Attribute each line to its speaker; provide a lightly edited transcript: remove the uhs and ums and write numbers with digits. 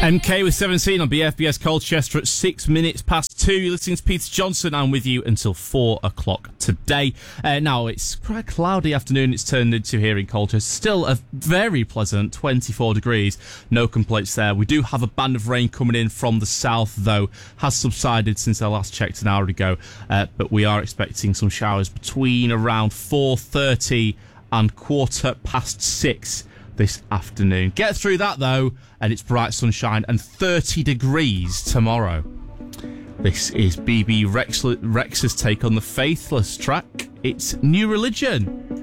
Speaker 1: MK with 17 on BFBS Colchester at 6 minutes past 2. You're listening to Peter Johnson. I'm with you until 4 o'clock today. Now, it's quite a cloudy afternoon it's turned into here in Colchester. Still a very pleasant 24 degrees. No complaints there. We do have a band of rain coming in from the south, though. Has subsided since I last checked an hour ago. But we are expecting some showers between around 4:30 and 6:15 this afternoon. Get through that, though, and it's bright sunshine and 30 degrees tomorrow. This is BB Rex's take on the Faithless track. It's New Religion.